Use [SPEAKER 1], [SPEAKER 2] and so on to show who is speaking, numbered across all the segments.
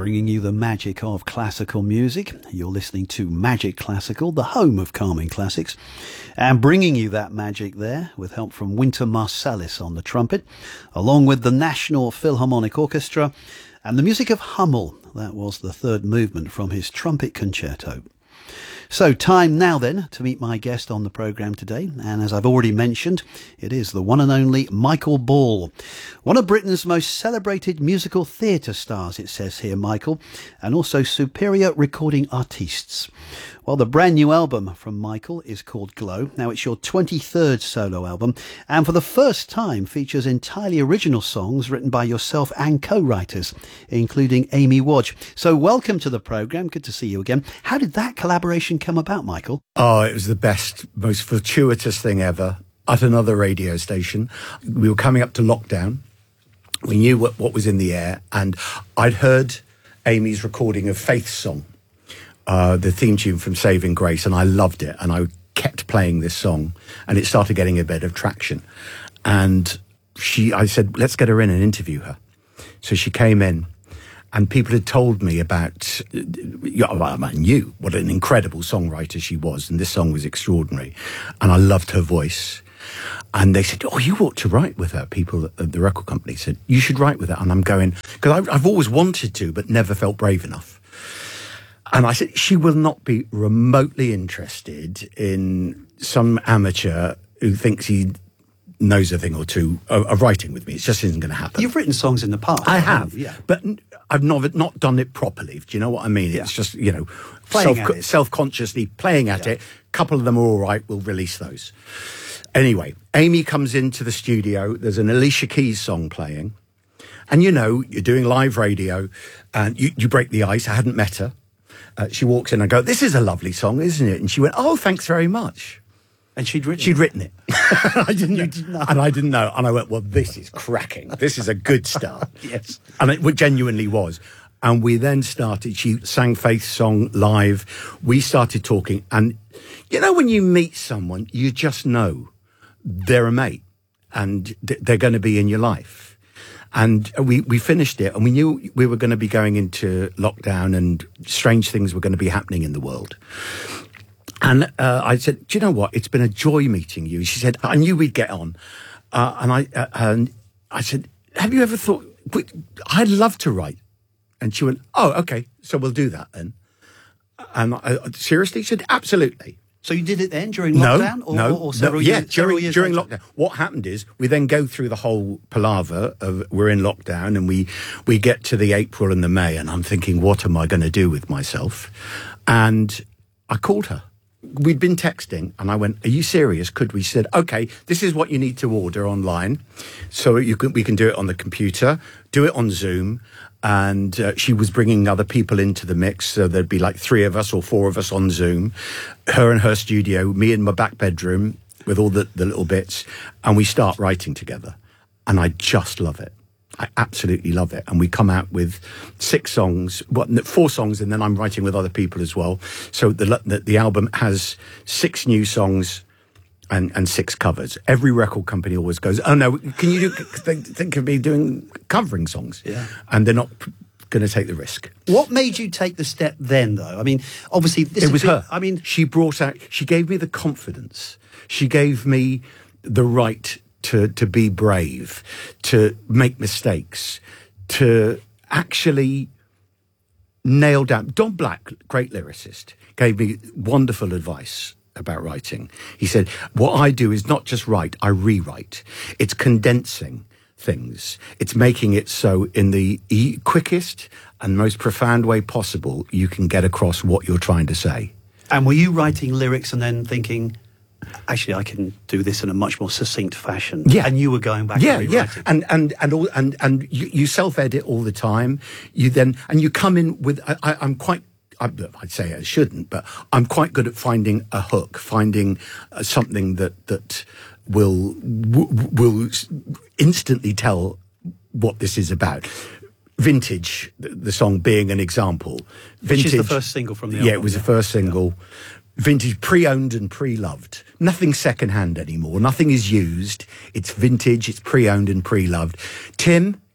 [SPEAKER 1] bringing you the magic of classical music. You're listening to Magic Classical, the home of Carming Classics, and bringing you that magic there with help from Wynton Marsalis on the trumpet, along with the National Philharmonic Orchestra and the music of Hummel. That was the third movement from his trumpet concerto. So time now then to meet my guest on the programme today, and as I've already mentioned, it is the one and only Michael Ball, one of Britain's most celebrated musical theatre stars, it says here, Michael, and also superior recording artistes. Well, the brand new album from Michael is called Glow. Now, it's your 23rd solo album, and for the first time features entirely original songs written by yourself and co-writers, including Amy Wadge. So welcome to the programme. Good to see you again. How did that collaboration come about, Michael?
[SPEAKER 2] Oh, it was the best, most fortuitous thing ever at another radio station. We were coming up to lockdown. We knew what was in the air, and I'd heard Amy's recording of Faith's song, the theme tune from Saving Grace, and I loved it, and I kept playing this song, and it started getting a bit of traction. And I said, let's get her in and interview her. So she came in, and people had told me about, I knew what an incredible songwriter she was, and this song was extraordinary, and I loved her voice. And they said, oh, you ought to write with her. People at the record company said, you should write with her. And I'm going, because I've always wanted to, but never felt brave enough. And I said, she will not be remotely interested in some amateur who thinks he knows a thing or two of writing with me. It just isn't going to happen.
[SPEAKER 1] You've written songs in the past.
[SPEAKER 2] I have,
[SPEAKER 1] yeah.
[SPEAKER 2] But I've not done it properly. Do you know what I mean?
[SPEAKER 1] Yeah.
[SPEAKER 2] It's just, self-consciously playing at it. A couple of them are all right. We'll release those. Anyway, Amy comes into the studio. There's an Alicia Keys song playing. And, you're doing live radio and you break the ice. I hadn't met her. She walks in and I go, this is a lovely song, isn't it? And she went, oh, thanks very much.
[SPEAKER 1] And she'd
[SPEAKER 2] written it. I didn't know. And I didn't know. And I went, well, this is cracking. This is a good start.
[SPEAKER 1] Yes.
[SPEAKER 2] And it genuinely was. And we then started, she sang Faith's song live. We started talking. And, when you meet someone, you just know they're a mate and they're going to be in your life. And we finished it, and we knew we were going to be going into lockdown and strange things were going to be happening in the world. And I said, do you know what? It's been a joy meeting you. She said, I knew we'd get on. And I said, have you ever thought, I'd love to write. And she went, oh, okay, so we'll do that then. And seriously? She said, absolutely.
[SPEAKER 1] So you did it then during lockdown? Or several years,
[SPEAKER 2] during
[SPEAKER 1] later?
[SPEAKER 2] lockdown. What happened is we then go through the whole palaver of we're in lockdown, and we get to the April and the May, and I'm thinking, what am I going to do with myself? And I called her. We'd been texting, and I went, are you serious? Could we? She said, okay, this is what you need to order online. So we can do it on the computer, do it on Zoom. And she was bringing other people into the mix. So there'd be like 3 of us or 4 of us on Zoom, her in her studio, me in my back bedroom with all the little bits. And we start writing together. And I just love it. I absolutely love it. And we come out with 6 songs, 4 songs, and then I'm writing with other people as well. So the album has 6 new songs and 6 covers. Every record company always goes, oh no, can you think of me covering songs?
[SPEAKER 1] Yeah.
[SPEAKER 2] And they're not going to take the risk.
[SPEAKER 1] What made you take the step then, though? I mean, obviously
[SPEAKER 2] it was her. I mean, she gave me the confidence. She gave me the right to be brave, to make mistakes, to actually nail down. Don Black, great lyricist, gave me wonderful advice about writing. He said, what I do is not just write, I rewrite. It's condensing things. It's making it so in the quickest and most profound way possible, you can get across what you're trying to say.
[SPEAKER 1] And were you writing lyrics and then thinking, actually, I can do this in a much more succinct fashion?
[SPEAKER 2] Yeah.
[SPEAKER 1] And you were going back and rewriting?
[SPEAKER 2] Yeah. And you self-edit all the time. You come in with, I'd say I shouldn't, but I'm quite good at finding a hook, finding something that will instantly tell what this is about. Vintage, the song being an example.
[SPEAKER 1] Vintage, which is the first single from the album.
[SPEAKER 2] Yeah, it was the first single. Yeah. Vintage, pre-owned and pre-loved. Nothing second-hand anymore. Nothing is used. It's vintage, it's pre-owned and pre-loved. Tim,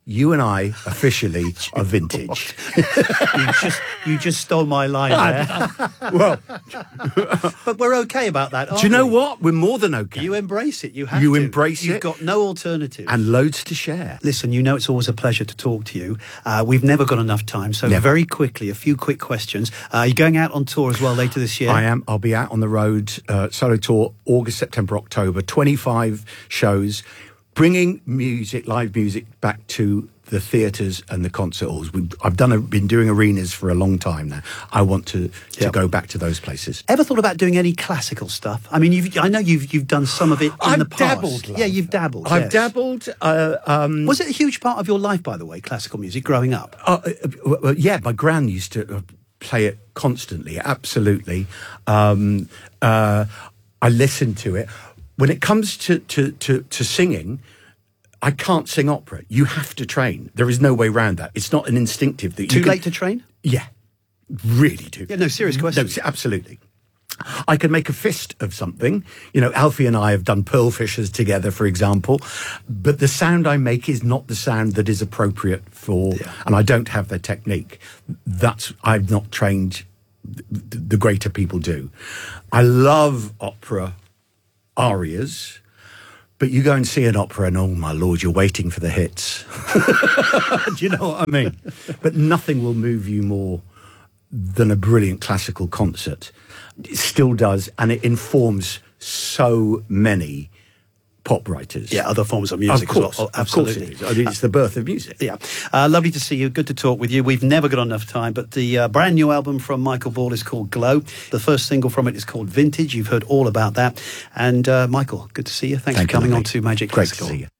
[SPEAKER 2] you and I officially are vintage.
[SPEAKER 1] you just stole my line there.
[SPEAKER 2] Well,
[SPEAKER 1] But we're okay about that, aren't
[SPEAKER 2] do you know
[SPEAKER 1] we?
[SPEAKER 2] what? We're more than okay.
[SPEAKER 1] You embrace it. You have
[SPEAKER 2] You
[SPEAKER 1] to.
[SPEAKER 2] embrace
[SPEAKER 1] You've
[SPEAKER 2] it.
[SPEAKER 1] got no alternative.
[SPEAKER 2] And loads to share.
[SPEAKER 1] Listen, you know it's always a pleasure to talk to you. We've never got enough time, so
[SPEAKER 2] Never.
[SPEAKER 1] very quickly, a few quick questions. You're going out on tour as well later this year?
[SPEAKER 2] I am. I'll be out on the road, solo tour, August, September, October, 25 shows, bringing music, live music, back to the theatres and the concert halls. I've been doing arenas for a long time now. I want to
[SPEAKER 1] Yep.
[SPEAKER 2] go back to those places.
[SPEAKER 1] Ever thought about doing any classical stuff? I mean, I know you've done some of it in the past.
[SPEAKER 2] dabbled, love.
[SPEAKER 1] Yeah, you've dabbled.
[SPEAKER 2] I've
[SPEAKER 1] yes.
[SPEAKER 2] dabbled.
[SPEAKER 1] Was it a huge part of your life, by the way, classical music, growing up?
[SPEAKER 2] Well, yeah, my gran used to play it constantly. Absolutely. I listened to it. When it comes to singing, I can't sing opera. You have to train. There is no way around that. It's not an instinctive that
[SPEAKER 1] Too late to train?
[SPEAKER 2] Yeah, really do.
[SPEAKER 1] Yeah, no, serious question.
[SPEAKER 2] No, absolutely. I can make a fist of something. You know, Alfie and I have done pearl fishers together, for example. But the sound I make is not the sound that is appropriate for, and I don't have the technique. I've not trained the greater people do. I love opera arias, but you go and see an opera and, oh my Lord, you're waiting for the hits. Do you know what I mean? But nothing will move you more than a brilliant classical concert. It still does, and it informs so many pop writers.
[SPEAKER 1] Yeah, other forms of music
[SPEAKER 2] Of course,
[SPEAKER 1] as well. Oh,
[SPEAKER 2] of course
[SPEAKER 1] absolutely.
[SPEAKER 2] it is. I mean, it's the birth of music.
[SPEAKER 1] Yeah. Lovely to see you. Good to talk with you. We've never got enough time, but the brand new album from Michael Ball is called Glow. The first single from it is called Vintage. You've heard all about that. And Michael, good to see you. Thanks
[SPEAKER 2] Thank
[SPEAKER 1] for coming
[SPEAKER 2] you,
[SPEAKER 1] on
[SPEAKER 2] lovely.
[SPEAKER 1] to Magic
[SPEAKER 2] Great
[SPEAKER 1] Classical.
[SPEAKER 2] to see you.